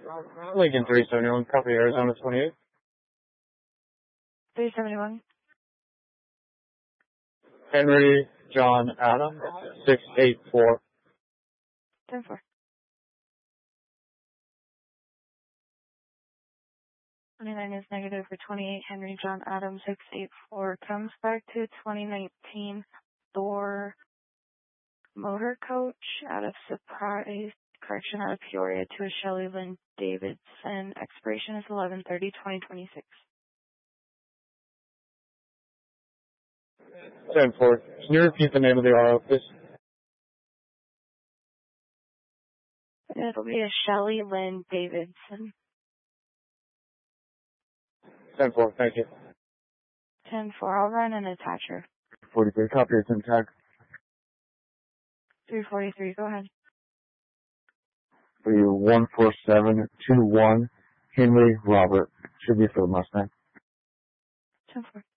Lincoln 371, copy Arizona 28. 371. Henry John Adam, 684. 10-4. 29 is negative for 28. Henry John Adam 684 comes back to 2019 Thor motor coach out of Surprise Correction out of Peoria to a Shelley Lynn Davidson. Expiration is 11/30/2026. 10-4. Can you repeat the name of the RO, please? It'll be a Shelley Lynn Davidson. 10-4, thank you. 10-4. I'll run an attacher. 43, copy it's intact. 343. Go ahead. For you, 14721, Henry Robert. Should be for the Mustang. 10-4.